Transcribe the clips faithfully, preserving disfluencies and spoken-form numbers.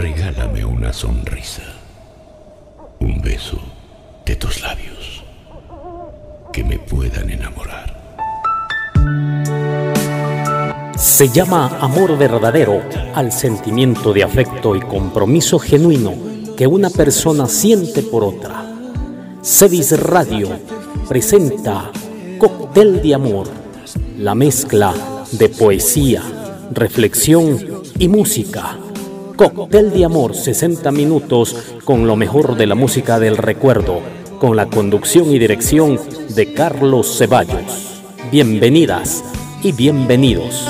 regálame una sonrisa, un beso de tus labios que me puedan enamorar. Se llama amor verdadero al sentimiento de afecto y compromiso genuino que una persona siente por otra. Cevis Radio presenta Cóctel de Amor, la mezcla de poesía, reflexión y música. Cóctel de Amor, sesenta minutos con lo mejor de la música del recuerdo, con la conducción y dirección de Carlos Ceballos. Bienvenidas y bienvenidos.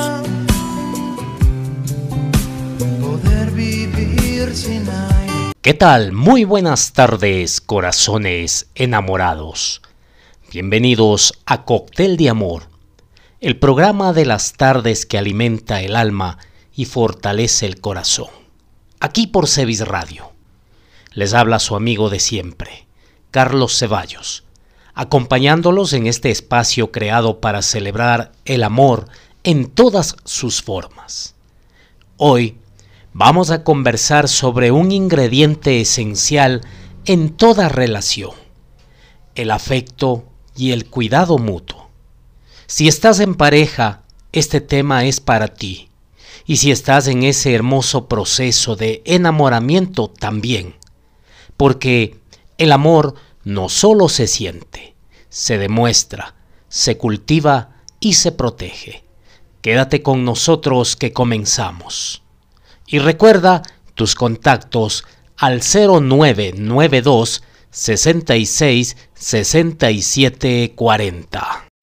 ¿Qué tal? Muy buenas tardes, corazones enamorados. Bienvenidos a Cóctel de Amor, el programa de las tardes que alimenta el alma y fortalece el corazón. Aquí por Cevis Radio. Les habla su amigo de siempre, Carlos Ceballos, acompañándolos en este espacio creado para celebrar el amor en todas sus formas. Hoy vamos a conversar sobre un ingrediente esencial en toda relación: el afecto y el cuidado mutuo. Si estás en pareja, este tema es para ti. Y si estás en ese hermoso proceso de enamoramiento también. Porque el amor no solo se siente, se demuestra, se cultiva y se protege. Quédate con nosotros que comenzamos. Y recuerda tus contactos al cero nueve nueve dos, sesenta y seis, sesenta y siete cuarenta.